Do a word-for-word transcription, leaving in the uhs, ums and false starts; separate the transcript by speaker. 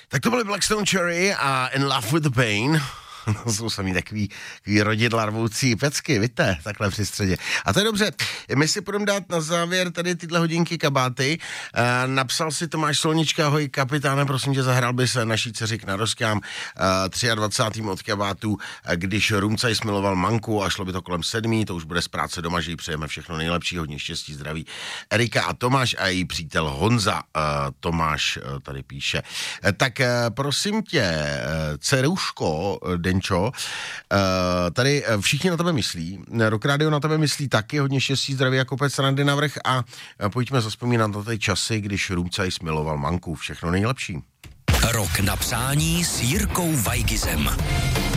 Speaker 1: Tak to byly Blackstone Cherry a In Love with the Pain. To jsou samý takový, takový rodidla rvoucí pecky, víte, takhle při středě. A to je dobře. My si budeme dát na závěr tady tyhle hodinky kabáty. E, napsal si Tomáš Solnička, ahoj kapitáne, prosím tě, zahrál by se naší dceři k narozkám e, dvacátým třetím od kabátu, když Rumcaj smiloval manku a šlo by to kolem sedmý, to už bude z práce doma, že jí přejeme všechno nejlepší, hodně štěstí, zdraví. Erika a Tomáš a její přítel Honza, e, Tomáš e, tady píše. E, tak e, prosím tě, e, dceruško, Denčo, uh, tady všichni na tebe myslí, Rock Radio na tebe myslí taky, hodně štěstí, zdraví a kopec randy navrch a pojďme zazpomínat na ty časy, když Rumcaj smiloval manku. Všechno nejlepší.
Speaker 2: Rok na přání s Jirkou Weigizem.